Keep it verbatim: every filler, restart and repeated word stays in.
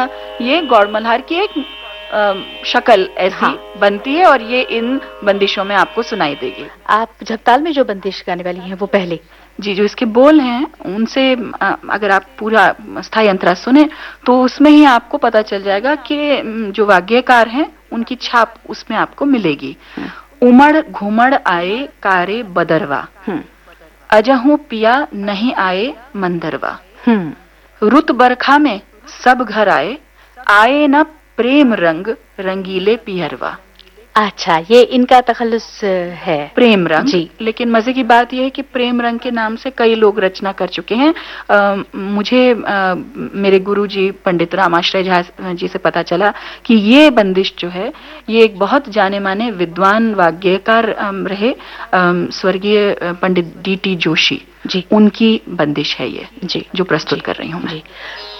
यहाँ ये गौड़ मल्हार की एक शक्ल ऐसी हाँ। बनती है और ये इन बंदिशों में आपको सुनाई देगी। आप झपताल में जो बंदिश गाने वाली हैं वो पहले जी, जो इसके बोल हैं उनसे अगर आप पूरा स्थायी अंतरा सुने तो उसमें ही आपको पता चल जाएगा कि जो वाग्यकार हैं उनकी छाप उसमें आपको मिलेगी। उमड़ घुमड़ आए कारे बदरवा, अजहू पिया नहीं आए मंदरवा, रुत बरखा में सब घर आए, आए न प्रेम रंग रंगीले पियरवा। अच्छा, ये इनका तखल्लुस है, प्रेम रंग जी। लेकिन मजे की बात यह है कि प्रेम रंग के नाम से कई लोग रचना कर चुके हैं। आ, मुझे आ, मेरे गुरुजी पंडित रामाश्रय झा जी से पता चला कि ये बंदिश जो है ये एक बहुत जाने माने विद्वान वाग्यकार रहे, स्वर्गीय पंडित डी टी जोशी जी, उनकी बंदिश है ये जी, जो प्रस्तुत कर रही हूँ जी।